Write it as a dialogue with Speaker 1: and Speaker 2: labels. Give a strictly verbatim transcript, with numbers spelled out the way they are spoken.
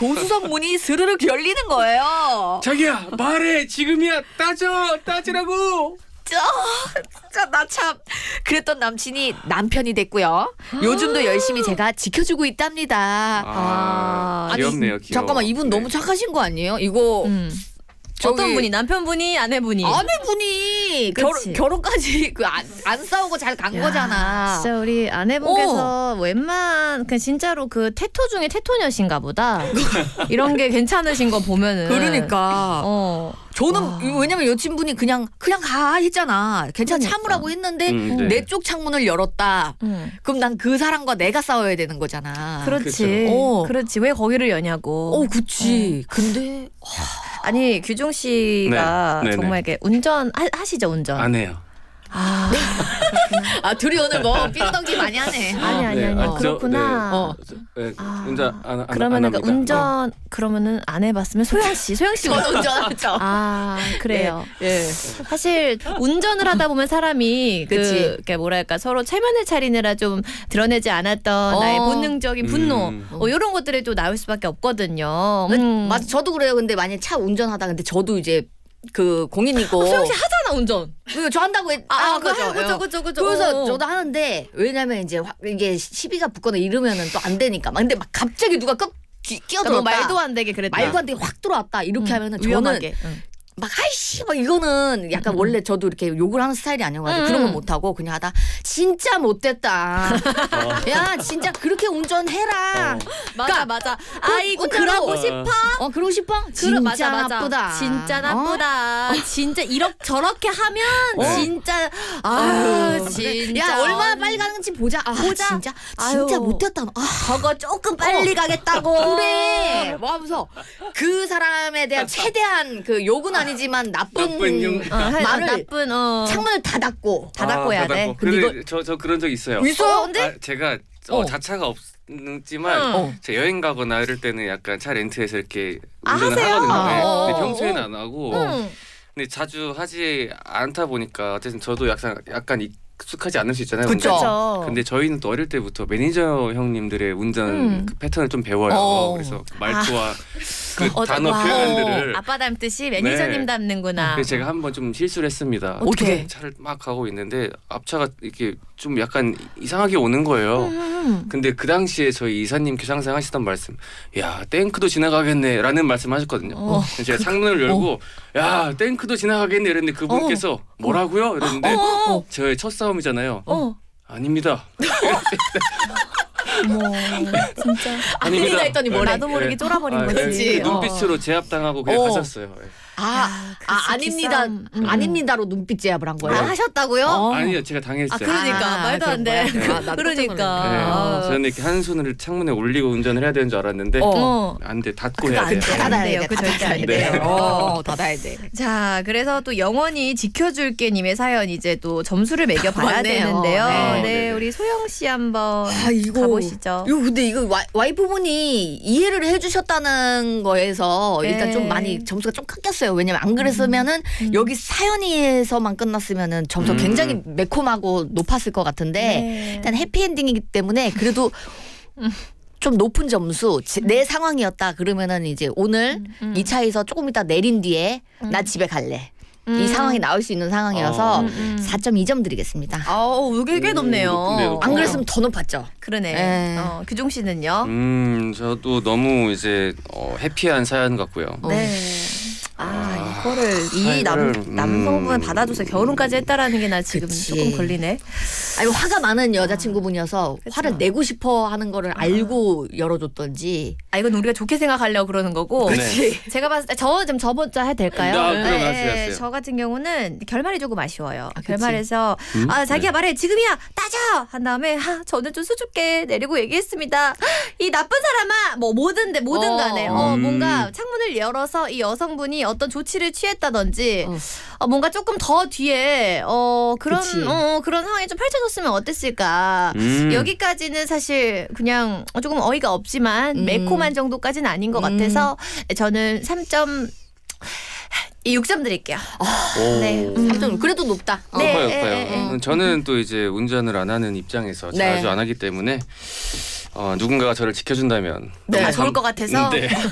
Speaker 1: 조수석 문이 스르륵 열리는 거예요.
Speaker 2: 자기야 말해 지금이야 따져 따지라고.
Speaker 1: 진짜 나 참 그랬던 남친이 남편이 됐고요. 요즘도 열심히 제가 지켜주고 있답니다.
Speaker 2: 아,
Speaker 1: 아니,
Speaker 2: 귀엽네요. 귀여워.
Speaker 1: 잠깐만 이분
Speaker 2: 네.
Speaker 1: 너무 착하신 거 아니에요? 이거
Speaker 3: 음.
Speaker 1: 저기
Speaker 3: 어떤 분이 남편분이 아내분이
Speaker 1: 아내분이 결혼
Speaker 3: 그치.
Speaker 1: 결혼까지 그 안 안 싸우고 잘 간
Speaker 3: 야,
Speaker 1: 거잖아.
Speaker 3: 진짜 우리 아내분께서 웬만 그냥 진짜로 그 태토 중에 태토녀신가 보다. 이런 게 괜찮으신 거 보면은
Speaker 1: 그러니까
Speaker 3: 어.
Speaker 1: 저는
Speaker 3: 와.
Speaker 1: 왜냐면 여친분이 그냥 그냥 가 했잖아. 괜찮아
Speaker 3: 그러니까.
Speaker 1: 참으라고 했는데
Speaker 2: 음, 네.
Speaker 1: 내 쪽 창문을 열었다.
Speaker 3: 음.
Speaker 1: 그럼 난 그 사람과 내가 싸워야 되는 거잖아.
Speaker 3: 그렇지.
Speaker 1: 어.
Speaker 3: 그렇지. 왜 거기를 여냐고.
Speaker 1: 어, 그치. 근데
Speaker 3: 아니 규종 씨가
Speaker 2: 네. 네,
Speaker 3: 정말
Speaker 2: 네.
Speaker 3: 이렇게 운전 하, 하시죠 운전.
Speaker 2: 안 해요.
Speaker 3: 아,
Speaker 1: 아 둘이 오늘 뭐 삐딱이 많이 하네.
Speaker 3: 아니 아니
Speaker 2: 네,
Speaker 3: 아니
Speaker 2: 아, 저,
Speaker 3: 그렇구나.
Speaker 2: 네.
Speaker 1: 어.
Speaker 2: 저, 네,
Speaker 3: 아.
Speaker 2: 운전 안, 안,
Speaker 3: 그러면은
Speaker 2: 안
Speaker 3: 그
Speaker 2: 합니다.
Speaker 3: 운전 그러면은 안 해봤으면 소영 씨, 소영 씨.
Speaker 1: 저도 운전하죠.
Speaker 3: 아 그래요.
Speaker 1: 예.
Speaker 3: 사실 운전을 하다 보면 사람이 그
Speaker 1: 그치.
Speaker 3: 이렇게 뭐랄까 서로 체면을 차리느라 좀 드러내지 않았던
Speaker 1: 어.
Speaker 3: 나의 본능적인 분노
Speaker 2: 음.
Speaker 3: 어, 이런 것들이 또 나올 수밖에 없거든요. 음.
Speaker 1: 맞아 저도 그래요. 근데 만약 차 운전하다 근데 저도 이제 그 공인이고
Speaker 3: 소영 씨 하잖아 운전.
Speaker 1: 그 저 한다고 했,
Speaker 3: 아,
Speaker 1: 아,
Speaker 3: 아
Speaker 1: 거죠.
Speaker 3: 그죠 그죠 그죠.
Speaker 1: 그래서
Speaker 3: 어.
Speaker 1: 저도 하는데 왜냐면 이제 확 이게 시비가 붙거나 이러면은 또 안 되니까. 막 근데 막 갑자기 누가 급 끼-
Speaker 3: 그러니까
Speaker 1: 끼어들었다.
Speaker 3: 뭐 말도 안 되게 그랬다.
Speaker 1: 말도 안 되게 확 들어왔다. 이렇게
Speaker 3: 음,
Speaker 1: 하면은 저는
Speaker 3: 위험하게. 응.
Speaker 1: 막 아이씨 막 이거는 약간
Speaker 3: 음,
Speaker 1: 원래 저도 이렇게 욕을 하는 스타일이 아니어가지고
Speaker 3: 음.
Speaker 1: 그런 건 못하고 그냥 하다 진짜 못됐다. 야 진짜 그렇게 운전해라.
Speaker 3: 맞아 맞아. 아이고
Speaker 1: 운전하고.
Speaker 3: 그러고 싶어.
Speaker 1: 어 그러고 싶어? 진짜
Speaker 3: 그러, 맞아, 맞아.
Speaker 1: 나쁘다.
Speaker 3: 진짜
Speaker 1: 어?
Speaker 3: 나쁘다. 진짜 이렇게 저렇게 하면
Speaker 1: 어.
Speaker 3: 진짜
Speaker 1: 아유
Speaker 3: 아유 진짜
Speaker 1: 야 얼마나 빨리 가는지 보자. 아,
Speaker 3: 보자.
Speaker 1: 진짜
Speaker 3: 아유.
Speaker 1: 진짜 못됐다. 아
Speaker 3: 저거 조금 빨리 가겠다고.
Speaker 1: 그래. 뭐 하면서 그 사람에 대한 최대한 그 욕은 아니지만 나쁜,
Speaker 2: 나쁜 욕.
Speaker 3: 어, 하-
Speaker 1: 말을
Speaker 3: 나쁜 어.
Speaker 1: 창문을 다 닫고
Speaker 3: 다 닫고 해야 돼.
Speaker 2: 근데
Speaker 1: 근데
Speaker 2: 저, 저 그런 적 있어요.
Speaker 1: 있어요?
Speaker 3: 근데?
Speaker 2: 아, 제가 어,
Speaker 1: 어.
Speaker 2: 자차가 없지만
Speaker 3: 응.
Speaker 2: 제가 여행 가거나 이럴 때는 약간 차 렌트해서 이렇게
Speaker 3: 아,
Speaker 2: 운전을
Speaker 3: 하세요?
Speaker 2: 하거든요. 네.
Speaker 3: 어,
Speaker 2: 근데
Speaker 3: 어,
Speaker 2: 평소에는
Speaker 3: 어.
Speaker 2: 안 하고
Speaker 3: 응.
Speaker 2: 근데 자주 하지 않다 보니까 어쨌든 저도 약간 약간 익숙하지 않을 수 있잖아요.
Speaker 1: 그쵸.
Speaker 2: 근데,
Speaker 3: 그렇죠.
Speaker 2: 근데 저희는 또 어릴 때부터 매니저 형님들의 운전
Speaker 3: 음.
Speaker 2: 그 패턴을 좀 배워요.
Speaker 1: 어.
Speaker 2: 그래서 말투와 그
Speaker 3: 어,
Speaker 2: 단어
Speaker 3: 와.
Speaker 2: 표현들을
Speaker 3: 아빠 닮듯이 매니저님
Speaker 2: 네.
Speaker 3: 닮는구나.
Speaker 2: 그래서 제가 한번 좀 실수를 했습니다.
Speaker 1: 어떻게?
Speaker 2: 차를 막 가고 있는데 앞차가 이렇게 좀 약간 이상하게 오는 거예요.
Speaker 3: 음.
Speaker 2: 근데 그 당시에 저희 이사님께서 항상 하시던 말씀, 야 탱크도 지나가겠네라는 말씀하셨거든요.
Speaker 3: 어.
Speaker 2: 그래서 제가 창문을 열고, 야 탱크도 지나가겠네 이랬는데 그분께서 뭐라고요? 이랬는데
Speaker 3: 어.
Speaker 2: 저의 첫 싸움이잖아요.
Speaker 3: 어.
Speaker 2: 아닙니다.
Speaker 3: 어머 진짜.
Speaker 1: 아닙니다 했더니 뭐래?
Speaker 3: 나도 모르게
Speaker 2: 네.
Speaker 3: 쫄아버린
Speaker 2: 아,
Speaker 3: 거지.
Speaker 2: 그 눈빛으로 제압당하고 그냥
Speaker 1: 어.
Speaker 2: 가셨어요. 예.
Speaker 1: 아,
Speaker 3: 야,
Speaker 1: 아
Speaker 3: 그
Speaker 1: 아닙니다.
Speaker 3: 기싸움. 음.
Speaker 1: 아닙니다로 눈빛 제압을 한 거예요.
Speaker 3: 아, 하셨다고요?
Speaker 1: 어.
Speaker 2: 아니요, 제가 당했어요.
Speaker 3: 아 그러니까
Speaker 1: 아,
Speaker 3: 말도 안 돼.
Speaker 1: 그런 거야? 아, 나도
Speaker 3: 그러니까.
Speaker 2: 네.
Speaker 3: 아.
Speaker 2: 저는 이렇게 한 손을 창문에 올리고 운전을 해야 되는 줄 알았는데
Speaker 1: 어.
Speaker 3: 어.
Speaker 2: 안 돼, 닫고
Speaker 3: 그거
Speaker 2: 해야
Speaker 3: 안
Speaker 2: 돼요.
Speaker 3: 돼.
Speaker 1: 닫아야
Speaker 3: 안
Speaker 1: 돼.
Speaker 3: 돼요. 그거 절대 안
Speaker 1: 닫아야
Speaker 3: 돼요.
Speaker 1: 돼. 어, 닫아야 돼.
Speaker 3: 자, 그래서 또 영원히 지켜줄게님의 사연 이제 또 점수를 매겨봐야
Speaker 1: 맞네요.
Speaker 3: 되는데요.
Speaker 1: 네.
Speaker 3: 네,
Speaker 2: 네네.
Speaker 3: 우리 소영 씨 한번
Speaker 1: 아 이거
Speaker 3: 가보시죠.
Speaker 1: 이거 근데 이거 와, 와이프분이 이해를 해주셨다는 거에서 일단
Speaker 3: 네.
Speaker 1: 좀 많이 점수가 좀 깎였어요. 왜냐면 안 그랬으면은
Speaker 3: 음.
Speaker 1: 여기 사연에서만 끝났으면은 점수가
Speaker 2: 음.
Speaker 1: 굉장히 매콤하고 높았을 것 같은데
Speaker 3: 네.
Speaker 1: 일단 해피엔딩이기 때문에 그래도 좀 높은 점수 지- 내 상황이었다 그러면은 이제 오늘
Speaker 3: 음, 음.
Speaker 1: 이 차에서 조금 이따 내린 뒤에
Speaker 3: 음.
Speaker 1: 나 집에 갈래.
Speaker 3: 음.
Speaker 1: 이 상황이 나올 수 있는 상황이어서
Speaker 2: 어.
Speaker 3: 음, 음.
Speaker 1: 사 점 이 점 드리겠습니다.
Speaker 3: 아우, 이게 꽤
Speaker 2: 오,
Speaker 3: 높네요.
Speaker 2: 높은데요, 높은데요.
Speaker 1: 안 그랬으면 더 높았죠.
Speaker 3: 그러네.
Speaker 1: 네.
Speaker 3: 어, 규종 씨는요?
Speaker 2: 음, 저도 너무 이제 어, 해피한 사연 같고요.
Speaker 3: 네. 아, 이거를 이 남,
Speaker 2: 사연을, 음.
Speaker 3: 남성분 받아줘서 결혼까지 했다라는 게 나 지금
Speaker 1: 그치.
Speaker 3: 조금 걸리네.
Speaker 1: 아니 화가 많은 여자친구분이어서
Speaker 3: 그쵸.
Speaker 1: 화를 내고 싶어 하는 거를 알고 열어줬던지.
Speaker 3: 아, 이건 우리가 좋게 생각하려고 그러는 거고.
Speaker 2: 그치.
Speaker 3: 제가 봤을 때 저 좀 저 먼저 해도 될까요?
Speaker 2: 아, 그럼
Speaker 3: 네,
Speaker 2: 하세요, 하세요.
Speaker 3: 저 같은 경우는 결말이 조금 아쉬워요.
Speaker 1: 아, 그치.
Speaker 3: 결말에서
Speaker 2: 음?
Speaker 3: 아 자기야
Speaker 2: 네.
Speaker 3: 말해 지금이야 따져 한 다음에 아, 저는 좀 수줍게 내리고 얘기했습니다. 이 나쁜 사람아 뭐 뭐든데 뭐든
Speaker 1: 어.
Speaker 3: 간에 어,
Speaker 2: 음.
Speaker 3: 뭔가 창문을 열어서 이 여성분이 어떤 조치를 취했다든지
Speaker 1: 어.
Speaker 3: 어, 뭔가 조금 더 뒤에 어 그런
Speaker 1: 그치.
Speaker 3: 어, 그런 상황이 좀 펼쳐졌으면 어땠을까.
Speaker 2: 음.
Speaker 3: 여기까지는 사실 그냥 조금 어이가 없지만
Speaker 1: 음.
Speaker 3: 매콤한 정도까지는 아닌 것
Speaker 1: 음.
Speaker 3: 같아서 저는 삼 점 육 점 드릴게요.
Speaker 2: 오.
Speaker 3: 네.
Speaker 1: 삼 점 그래도 높다. 어.
Speaker 3: 네.
Speaker 2: 높아요,
Speaker 3: 에,
Speaker 2: 높아요.
Speaker 3: 에, 에.
Speaker 2: 음, 저는 또 이제 운전을 안 하는 입장에서
Speaker 1: 네.
Speaker 2: 자주 안 하기 때문에 어, 누군가가 저를 지켜준다면
Speaker 1: 네.
Speaker 2: 너무
Speaker 3: 아, 좋을
Speaker 2: 감-
Speaker 3: 것 같아서?
Speaker 2: 네.